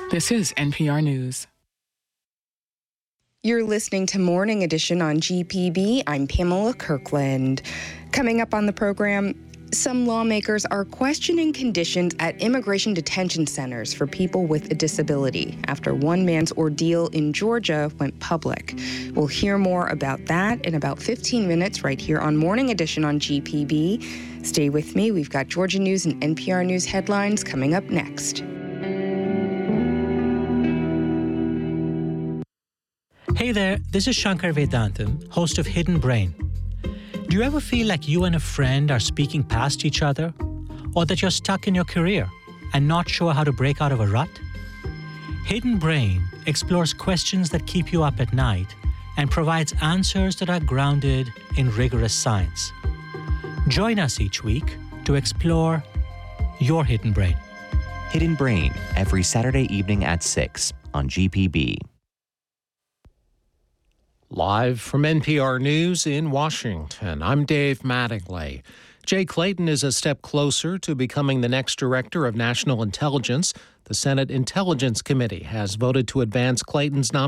This is NPR News. You're listening to Morning Edition on GPB. I'm Pamela Kirkland. Coming up on the program, some lawmakers are questioning conditions at immigration detention centers for people with a disability after one man's ordeal in Georgia went public. We'll hear more about that in about 15 minutes right here on Morning Edition on GPB. Stay with me. We've got Georgia News and NPR News headlines coming up next. Hey there, this is Shankar Vedantam, host of Hidden Brain. Do you ever feel like you and a friend are speaking past each other? Or that you're stuck in your career and not sure how to break out of a rut? Hidden Brain explores questions that keep you up at night and provides answers that are grounded in rigorous science. Join us each week to explore your hidden brain. Hidden Brain, every Saturday evening at 6 on GPB. Live from NPR News in Washington, I'm Dave Mattingly. Jay Clayton is a step closer to becoming the next director of national intelligence. The Senate Intelligence Committee has voted to advance Clayton's nomination